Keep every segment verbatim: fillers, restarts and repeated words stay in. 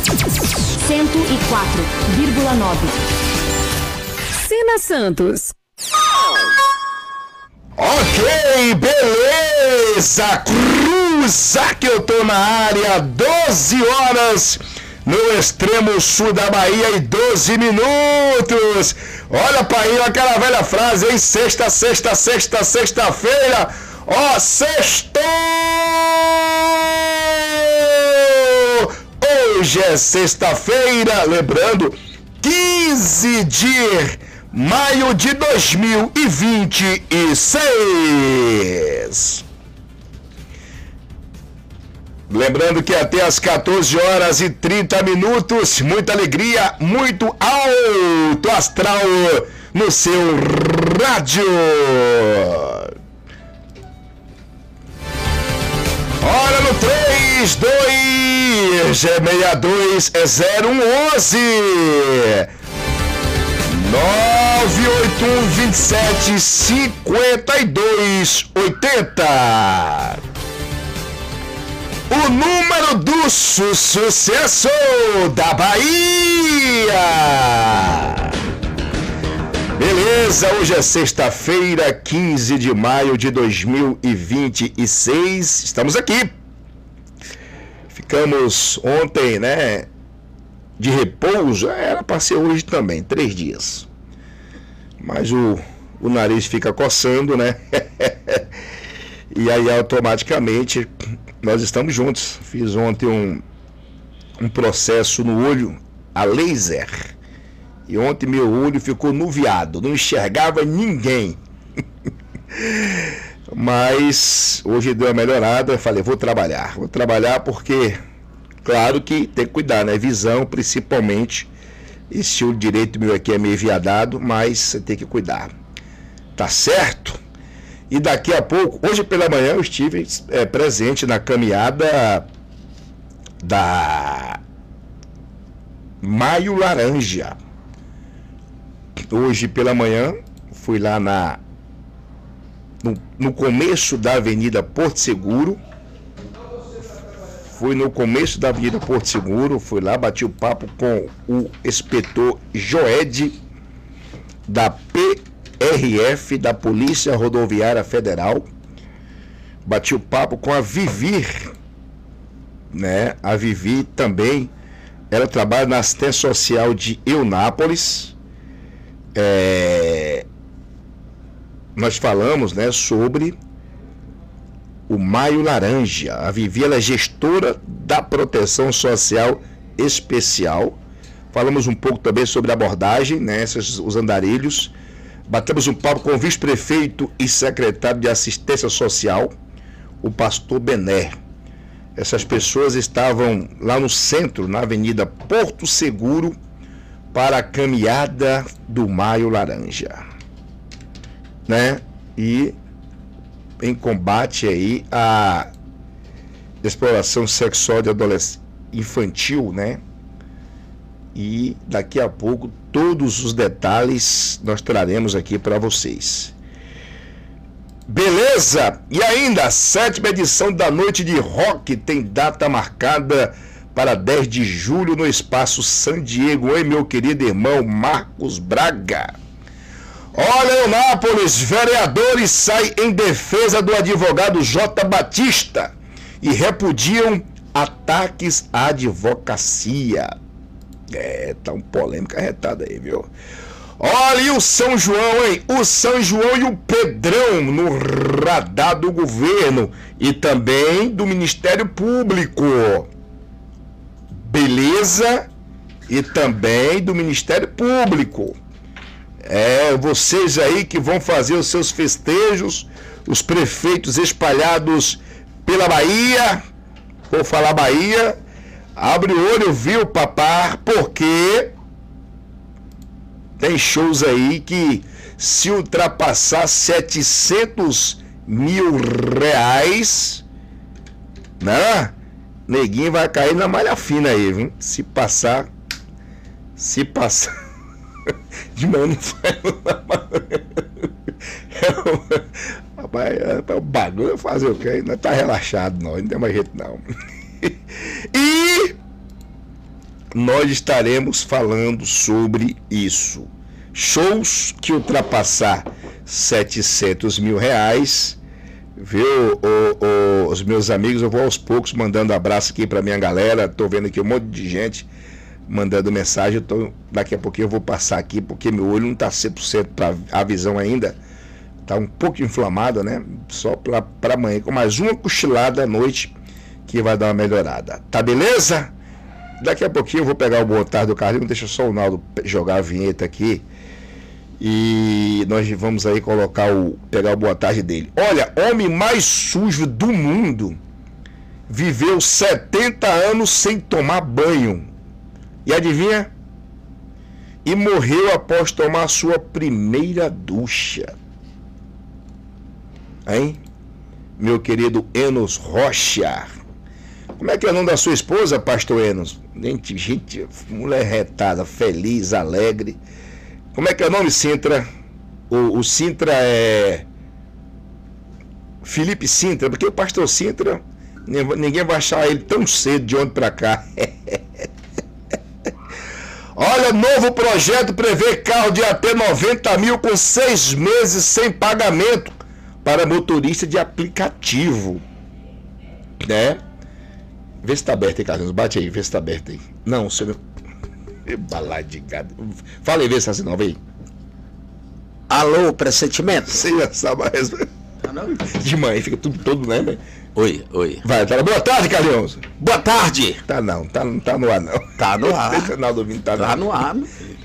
cento e quatro vírgula nove. Sena Santos. Ok, beleza. Cruza que eu tô na área. doze horas no extremo sul da Bahia e doze minutos. Olha, pai, aquela velha frase, hein? Sexta, sexta, sexta, sexta-feira. Ó, sextou! Hoje é sexta-feira, lembrando, quinze de maio de dois mil e vinte e seis. Lembrando que até às quatorze horas e trinta minutos, muita alegria, muito alto astral no seu rádio. Olha no três dois seis dois zero um um nove oito um dois sete cinco dois oito zero. O número do su sucesso da Bahia. Beleza, hoje é sexta-feira, quinze de maio de dois mil e vinte e seis. Estamos aqui. Ficamos ontem, né, de repouso. Era para ser hoje também, três dias. Mas o, o nariz fica coçando, né? E aí automaticamente nós estamos juntos. Fiz ontem um, um processo no olho a laser. E ontem meu olho ficou nuviado, não enxergava ninguém. Mas hoje deu uma melhorada, eu falei, vou trabalhar. Vou trabalhar porque, claro que tem que cuidar, né? Visão, principalmente. Esse olho direito meu aqui é meio viadado, mas você tem que cuidar. Tá certo? E daqui a pouco, hoje pela manhã eu estive é, presente na caminhada da Maio Laranja. Hoje pela manhã fui lá na no, no começo da Avenida Porto Seguro. Fui no começo da Avenida Porto Seguro, fui lá, bati o papo com o inspetor Joed da P R F, da Polícia Rodoviária Federal. Bati o papo com a Vivi, né? A Vivi também, ela trabalha na assistência social de Eunápolis. É... Nós falamos, né, sobre o Maio Laranja. A Vivi, ela é gestora da Proteção Social Especial. Falamos um pouco também sobre a abordagem, né, esses, os andarilhos. Batemos um papo com o vice-prefeito e secretário de Assistência Social, o pastor Bené. Essas pessoas estavam lá no centro, na Avenida Porto Seguro, para a caminhada do Maio Laranja, né? E em combate aí à exploração sexual de adolescente infantil, né? E daqui a pouco todos os detalhes nós traremos aqui para vocês. Beleza? E ainda a sétima edição da Noite de Rock tem data marcada para dez de julho no Espaço San Diego. Oi, meu querido irmão Marcos Braga. Olha, Eunápolis, vereadores saem em defesa do advogado J. Batista e repudiam ataques à advocacia. É, tá um polêmica arretada aí, viu? Olha, e o São João, hein? O São João e o Pedrão no radar do governo e também do Ministério Público. Beleza? E também do Ministério Público. É, vocês aí que vão fazer os seus festejos, os prefeitos espalhados pela Bahia, vou falar Bahia, abre o olho, viu, papá, porque tem shows aí que se ultrapassar setecentos mil reais, né, neguinho vai cair na malha fina aí, viu? Se passar, se passar, de manhã não faz, rapaz, é o bagulho fazer o quê? Não tá relaxado não, não tem mais jeito não. E nós estaremos falando sobre isso. Shows que ultrapassar setecentos mil reais, viu, o, o, os meus amigos, eu vou aos poucos mandando abraço aqui pra minha galera, tô vendo aqui um monte de gente mandando mensagem, tô, daqui a pouquinho eu vou passar aqui, porque meu olho não tá cem por cento pra a visão ainda, tá um pouco inflamado, né, só pra, pra amanhã, com mais uma cochilada à noite, que vai dar uma melhorada, tá beleza? Daqui a pouquinho eu vou pegar o boa tarde do Carlinhos, deixa só o Naldo jogar a vinheta aqui, e nós vamos aí colocar o, pegar o boa tarde dele. Olha, homem mais sujo do mundo viveu setenta anos sem tomar banho. E adivinha? E morreu após tomar sua primeira ducha. Hein? Meu querido Enos Rocha. Como é que é o nome da sua esposa, pastor Enos? Gente, gente, mulher retada, feliz, alegre. Como é que é o nome, Sintra? O, o Sintra é... Felipe Sintra, porque o pastor Sintra, ninguém vai achar ele tão cedo de onde pra cá. Olha, novo projeto prevê carro de até noventa mil com seis meses sem pagamento para motorista de aplicativo. Né? Vê se tá aberto aí, Carlinhos. Bate aí, vê se tá aberto aí. Não, senhor... Balada de gado. Fala aí, vê se tá aí. Alô, pressentimento? Você já sabe a resposta. De manhã, fica tudo todo, né, velho? Oi, oi. Vai, tá. Boa tarde, Carlinhos. Boa tarde. Tá não, tá, não tá no ar, não. Tá no ar. Deixa o Naldo ouvindo, tá, tá não. no ar, meu filho.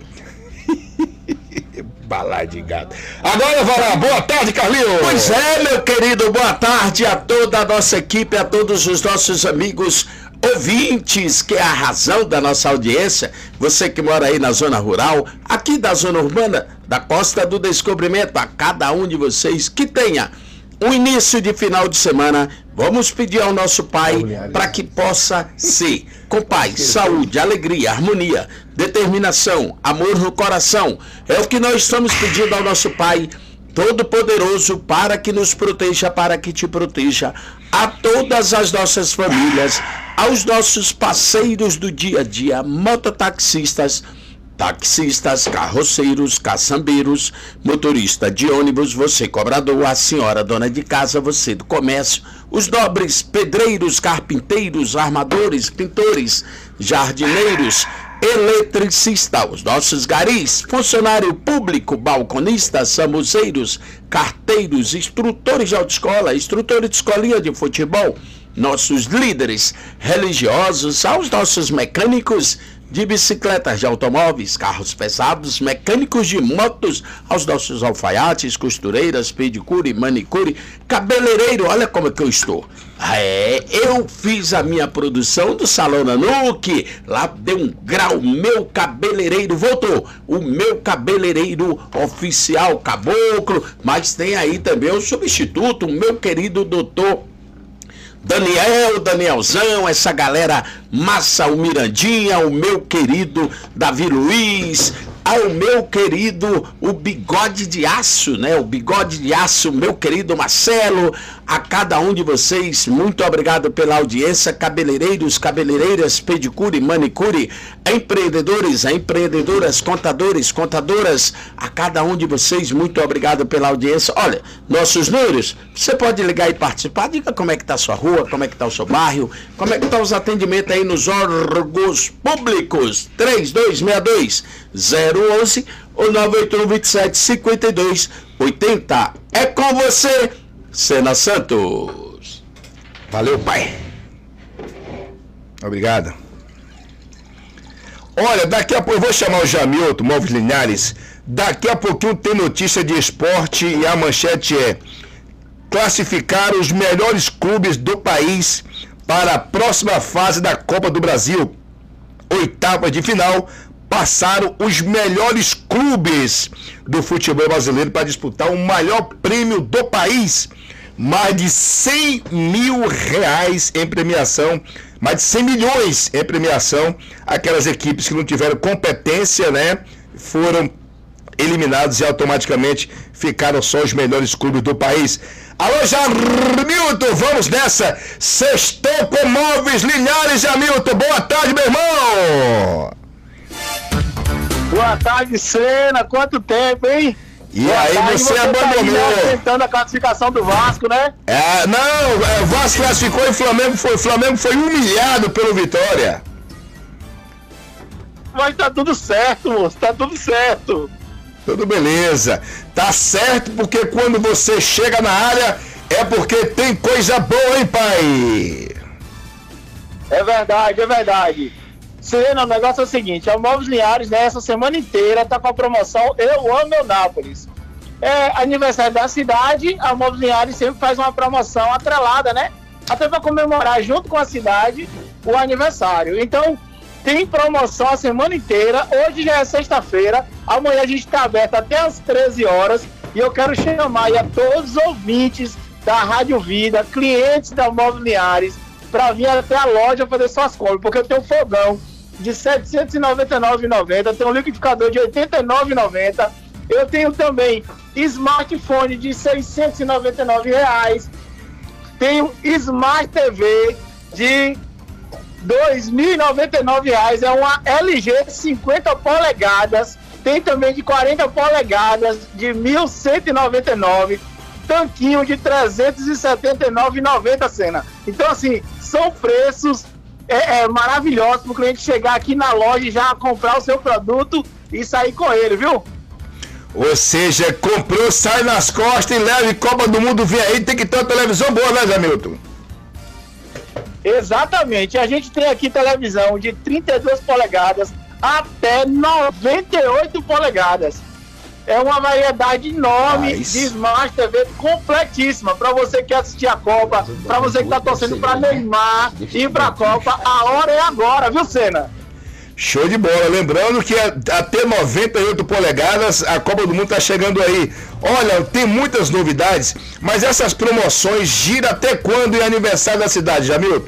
Balada de gado. Agora vai lá, boa tarde, Carlinhos. Pois é, meu querido, boa tarde a toda a nossa equipe, a todos os nossos amigos ouvintes, que é a razão da nossa audiência, você que mora aí na zona rural, aqui da zona urbana, da Costa do Descobrimento, a cada um de vocês que tenha um início de final de semana, vamos pedir ao nosso Pai para que possa ser com paz, saúde, alegria, harmonia, determinação, amor no coração. É o que nós estamos pedindo ao nosso Pai Todo-Poderoso para que nos proteja, para que te proteja, a todas as nossas famílias, aos nossos parceiros do dia a dia, mototaxistas, taxistas, carroceiros, caçambeiros, motorista de ônibus, você cobrador, a senhora dona de casa, você do comércio, os nobres pedreiros, carpinteiros, armadores, pintores, jardineiros, eletricista, os nossos garis, funcionário público, balconistas, samuzeiros, carteiros, instrutores de autoescola, instrutores de escolinha de futebol, nossos líderes religiosos, aos nossos mecânicos de bicicletas, de automóveis, carros pesados, mecânicos de motos, aos nossos alfaiates, costureiras, pedicure, manicure, cabeleireiro, olha como é que eu estou. É, eu fiz a minha produção do Salão Nanuque, lá deu um grau, meu cabeleireiro voltou, o meu cabeleireiro oficial caboclo, mas tem aí também o substituto, o meu querido doutor Daniel, Danielzão, essa galera massa, o Mirandinha, o meu querido Davi Luiz, ao meu querido, o bigode de aço, né? O bigode de aço, meu querido Marcelo, a cada um de vocês, muito obrigado pela audiência, cabeleireiros, cabeleireiras, pedicure, manicure, empreendedores, empreendedoras, contadores, contadoras, a cada um de vocês, muito obrigado pela audiência. Olha, nossos números, você pode ligar e participar, diga como é que tá a sua rua, como é que tá o seu bairro, como é que tá os atendimentos aí nos órgãos públicos, três dois seis dois, zero um um ou nove oito um, dois sete, cinco dois oito zero. É com você, Sena Santos. Valeu, pai. Obrigado. Olha, daqui a pouco eu vou chamar o Jamilton Móveis Linhares. Daqui a pouquinho tem notícia de esporte e a manchete é: classificar os melhores clubes do país para a próxima fase da Copa do Brasil. Oitava de final, passaram os melhores clubes do futebol brasileiro para disputar o maior prêmio do país. Mais de cem mil reais em premiação, mais de cem milhões em premiação. Aquelas equipes que não tiveram competência, né, foram eliminados e automaticamente ficaram só os melhores clubes do país. Alô, Jamilton, vamos nessa. Sextou com Móveis Linhares, Jamilton. Boa tarde, meu irmão. Boa tarde, Senna. Quanto tempo, hein? E Boa aí tarde, você tá abandonou. aí, né, tentando a classificação do Vasco, né? É, não, é, o Vasco classificou e o Flamengo foi, Flamengo foi humilhado pelo Vitória. Mas tá tudo certo, moço. Tá tudo certo. Tudo beleza. Tá certo porque quando você chega na área é porque tem coisa boa, hein, pai? É verdade, é verdade. Senna, o negócio é o seguinte, a Móveis Linhares, né, essa semana inteira tá com a promoção Eu Amo Eunápolis. É aniversário da cidade, a Móveis Linhares sempre faz uma promoção atrelada, né? Até para comemorar junto com a cidade o aniversário. Então, tem promoção a semana inteira. Hoje já é sexta-feira, amanhã a gente está aberto até às treze horas. E eu quero chamar aí a todos os ouvintes da Rádio Vida, clientes da Móveis Linhares, para vir até a loja fazer suas compras, porque eu tenho um fogão de setecentos e noventa e nove reais e noventa centavos, tenho um liquidificador de oitenta e nove reais e noventa centavos, eu tenho também smartphone de seiscentos e noventa e nove reais, tenho Smart T V de dois mil e noventa e nove reais, é uma L G cinquenta polegadas, tem também de quarenta polegadas de mil cento e noventa e nove reais, tanquinho de trezentos e setenta e nove reais e noventa centavos, Senna. Então, assim, são preços é, é, maravilhosos para o cliente chegar aqui na loja e já comprar o seu produto e sair com ele, viu? Ou seja, comprou, sai nas costas e leva e Copa do Mundo vem aí, tem que ter uma televisão boa, né, Jamilton? Exatamente, a gente tem aqui televisão de trinta e duas polegadas até noventa e oito polegadas. É uma variedade enorme Nice. de Smart T V completíssima. Para você que quer assistir a Copa, para você que está torcendo para Neymar e para a Copa, a hora é agora, viu, Senna? Show de bola. Lembrando que até noventa e oito polegadas a Copa do Mundo está chegando aí. Olha, tem muitas novidades, mas essas promoções giram até quando é aniversário da cidade, Jamilton?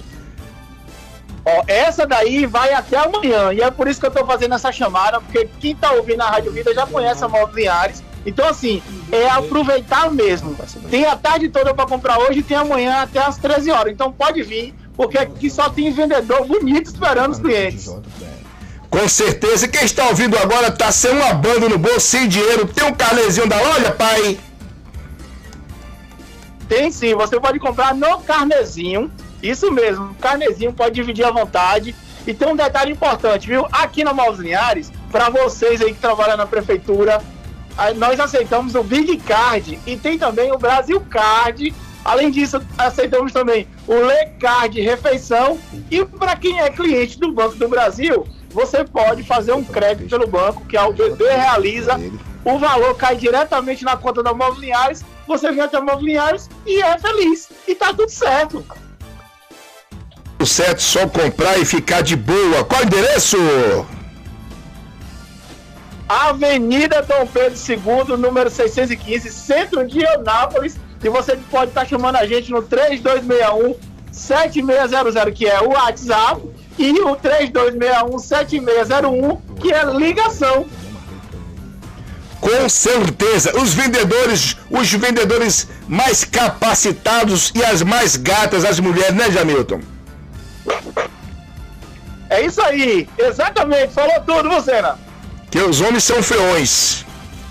Ó, essa daí vai até amanhã, e é por isso que eu tô fazendo essa chamada, porque quem tá ouvindo a Rádio Vida já conhece a Móveis Linhares. Então, assim, é aproveitar mesmo. Tem a tarde toda para comprar hoje e tem amanhã até às treze horas. Então pode vir, porque aqui só tem vendedor bonito esperando os clientes. Com certeza. Quem está ouvindo agora tá sem uma banda no bolso, sem dinheiro. Tem um carnezinho da loja, pai? Tem sim, você pode comprar no carnezinho. Isso mesmo, carnezinho, pode dividir à vontade. E tem um detalhe importante, viu? Aqui na Móveis Linhares, para vocês aí que trabalham na prefeitura, nós aceitamos o Big Card e tem também o Brasil Card. Além disso, aceitamos também o Le Card Refeição. E para quem é cliente do Banco do Brasil, você pode fazer um crédito pelo banco, que é o B B Realiza. O valor cai diretamente na conta da Móveis Linhares. Você vem até a Móveis Linhares e é feliz. E tá tudo certo. Certo, só comprar e ficar de boa. Qual o endereço? Avenida Dom Pedro segundo, número seiscentos e quinze, centro de Eunápolis. E você pode estar chamando a gente no três dois seis um, sete seis zero zero, que é o WhatsApp, e o três dois seis um, sete seis zero um, que é ligação. Com certeza, os vendedores, os vendedores mais capacitados e as mais gatas, as mulheres, né, Jamilton? É isso aí, exatamente, falou tudo, você, né? Que os homens são feões.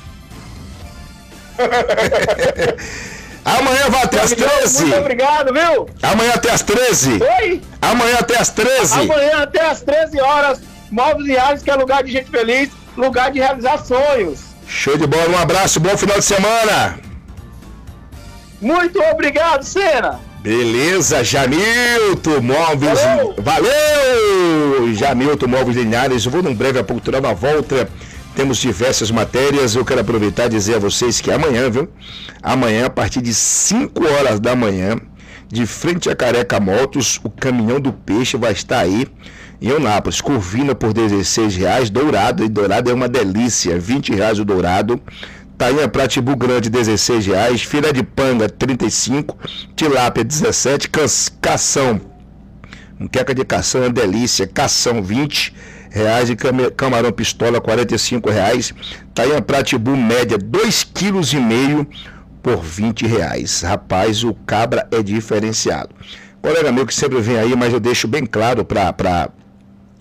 Amanhã vai até as treze. Muito obrigado, viu? Amanhã até as treze. Oi? Amanhã até as treze. Amanhã até as treze horas, Móveis Linhares, que é lugar de gente feliz, lugar de realizar sonhos. Show de bola, um abraço, bom final de semana. Muito obrigado, Senna. Beleza, Jamilton Móveis. Valeu! Valeu! Jamilton Móveis Linhares. Eu vou num breve apontando na volta. Temos diversas matérias. Eu quero aproveitar e dizer a vocês que amanhã, viu? Amanhã, a partir de cinco horas da manhã, de frente a Careca Motos, o caminhão do peixe vai estar aí em Eunápolis. Corvina por dezesseis reais, dourado. E dourado é uma delícia, vinte reais o dourado. Tainha Pratibu Grande, dezesseis reais. Filé de panga, trinta e cinco. Tilápia, dezessete. Cação. Muqueca de cação é uma delícia. Cação, vinte reais. E camarão pistola, quarenta e cinco reais. Tainha Pratibu média, dois vírgula cinco quilos por vinte reais. Rapaz, o cabra é diferenciado. Colega meu que sempre vem aí, mas eu deixo bem claro para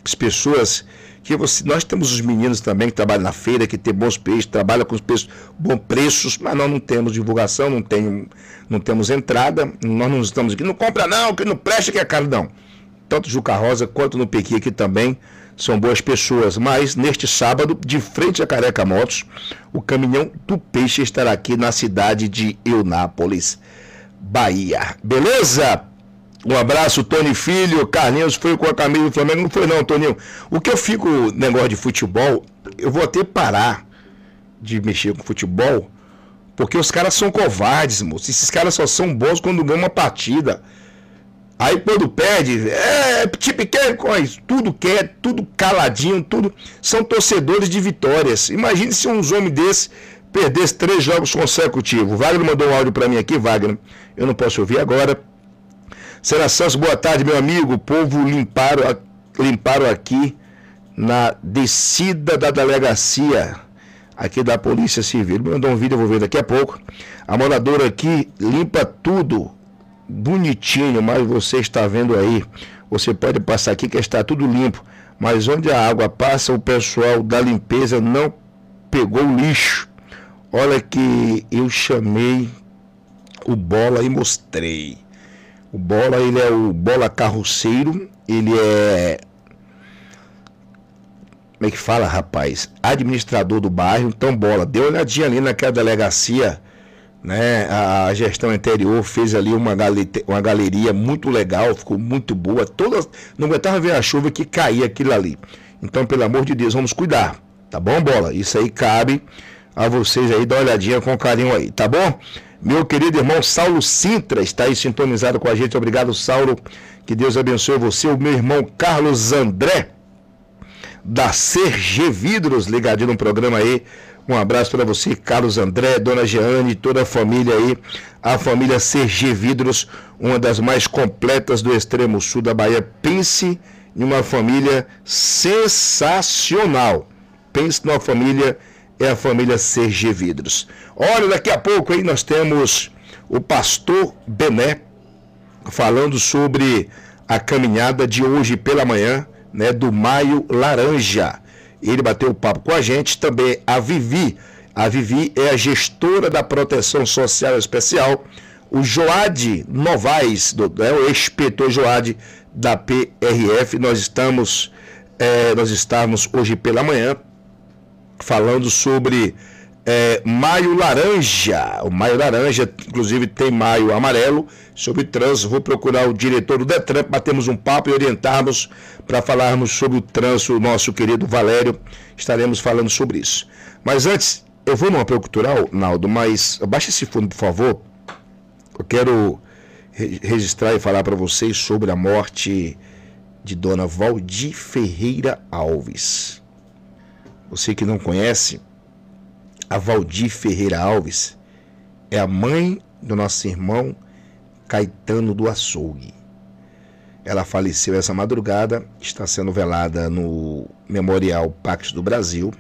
as pessoas que você, nós temos os meninos também que trabalham na feira, que tem bons peixes, trabalham com os preços, bons preços, mas nós não temos divulgação, não, tem, não temos entrada, nós não estamos aqui, não compra não, que não presta, que é caro, não. Tanto Juca Rosa quanto no Pequi aqui também são boas pessoas, mas neste sábado, de frente a Careca Motos, o caminhão do peixe estará aqui na cidade de Eunápolis, Bahia. Beleza? Um abraço, Tony Filho. Carlinhos foi com a camisa do Flamengo. Não foi não, Toninho. O que eu fico, negócio de futebol, eu vou até parar de mexer com futebol, porque os caras são covardes, moço. Esses caras só são bons quando ganham uma partida. Aí quando perde, é tipo, quer, tudo quer, tudo caladinho, tudo. São torcedores de vitórias. Imagine se uns homens desses perdessem três jogos consecutivos. Wagner mandou um áudio para mim aqui, Wagner. Eu não posso ouvir agora. Sena Santos, boa tarde, meu amigo. O povo limparam, limparam aqui na descida da delegacia aqui da Polícia Civil. Ele mandou um vídeo, eu vou ver daqui a pouco. A moradora aqui limpa tudo bonitinho, mas você está vendo aí. Você pode passar aqui que está tudo limpo, mas onde a água passa, o pessoal da limpeza não pegou o lixo. Olha que eu chamei o Bola e mostrei. O Bola, ele é o Bola Carroceiro, ele é, como é que fala, rapaz? Administrador do bairro. Então, Bola, dê uma olhadinha ali naquela delegacia, né? A gestão anterior fez ali uma, gale... uma galeria muito legal, ficou muito boa. Todas... Não aguentava ver a chuva que caía aquilo ali. Então, pelo amor de Deus, vamos cuidar, tá bom, Bola? Isso aí cabe a vocês aí, dá uma olhadinha com carinho aí, tá bom? Meu querido irmão Saulo Sintra está aí sintonizado com a gente. Obrigado, Saulo. Que Deus abençoe você. O meu irmão Carlos André, da Serge Vidros, ligadinho no programa aí. Um abraço para você, Carlos André, Dona Jeane, toda a família aí. A família Serge Vidros, uma das mais completas do extremo sul da Bahia. Pense em uma família sensacional. Pense numa família, é a família Serge Vidros. Olha, daqui a pouco aí nós temos o pastor Bené falando sobre a caminhada de hoje pela manhã, né, do Maio Laranja. Ele bateu papo com a gente, também a Vivi. A Vivi é a gestora da Proteção Social Especial. O Joade Novaes, do, é o ex-inspetor Joade da P R F. Nós estamos, é, nós estamos hoje pela manhã falando sobre é, Maio Laranja. O Maio Laranja, inclusive tem Maio Amarelo, sobre trânsito. Vou procurar o diretor do Detran, batemos um papo e orientarmos para falarmos sobre o trânsito. O nosso querido Valério, estaremos falando sobre isso. Mas antes, eu vou numa cultural, Naldo, mas baixa esse fundo, por favor. Eu quero re registrar e falar para vocês sobre a morte de Dona Valdir Ferreira Alves. Você que não conhece, a Valdir Ferreira Alves é a mãe do nosso irmão Caetano do Açougue. Ela faleceu essa madrugada, está sendo velada no Memorial Pax do Brasil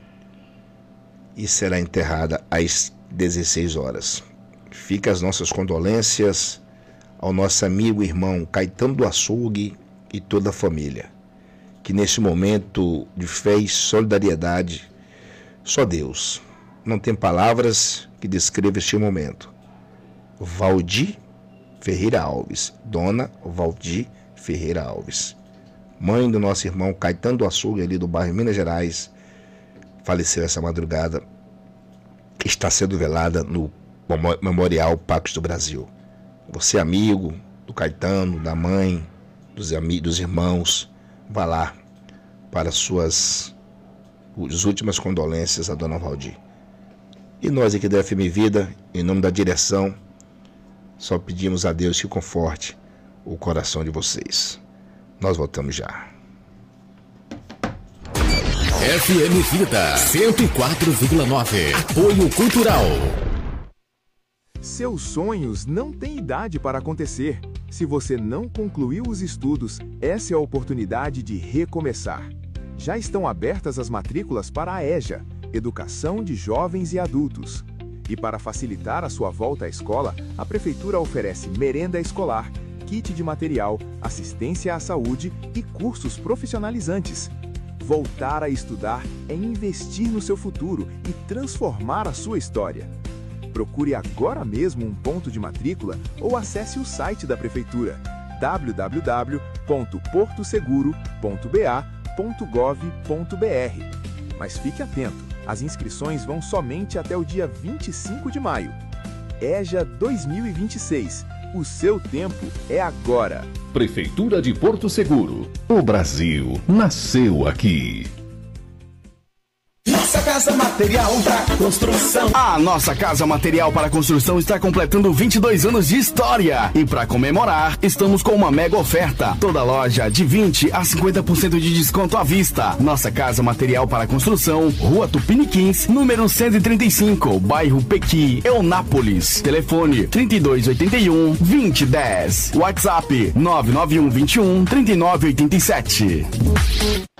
e será enterrada às dezesseis horas. Fica as nossas condolências ao nosso amigo e irmão Caetano do Açougue e toda a família. Que nesse momento de fé e solidariedade, só Deus, não tem palavras que descrevam este momento. Valdir Ferreira Alves, Dona Valdir Ferreira Alves, mãe do nosso irmão Caetano do Açougue, ali do bairro Minas Gerais, faleceu essa madrugada, está sendo velada no Memorial Pax do Brasil. Você, amigo do Caetano, da mãe, dos amigos, dos irmãos, vá lá para suas as últimas condolências à Dona Valdir. E nós aqui da F M Vida, em nome da direção, só pedimos a Deus que conforte o coração de vocês. Nós voltamos já. F M Vida cento e quatro vírgula nove. Apoio Cultural. Seus sonhos não têm idade para acontecer. Se você não concluiu os estudos, essa é a oportunidade de recomeçar. Já estão abertas as matrículas para a EJA, Educação de Jovens e Adultos. E para facilitar a sua volta à escola, a Prefeitura oferece merenda escolar, kit de material, assistência à saúde e cursos profissionalizantes. Voltar a estudar é investir no seu futuro e transformar a sua história. Procure agora mesmo um ponto de matrícula ou acesse o site da Prefeitura w w w ponto porto seguro ponto b a ponto gov ponto b r. Mas fique atento, as inscrições vão somente até o dia vinte e cinco de maio. EJA dois mil e vinte e seis. O seu tempo é agora. Prefeitura de Porto Seguro. O Brasil nasceu aqui. Nossa Casa Material para Construção. A Nossa Casa Material para Construção está completando vinte e dois anos de história. E para comemorar, estamos com uma mega oferta. Toda loja de vinte a cinquenta por cento de desconto à vista. Nossa Casa Material para Construção, Rua Tupiniquins, número cento e trinta e cinco, bairro Pequi, Eunápolis. Telefone trinta e dois oitenta e um, vinte dez. WhatsApp nove nove um vinte e um, trinta e nove oitenta e sete.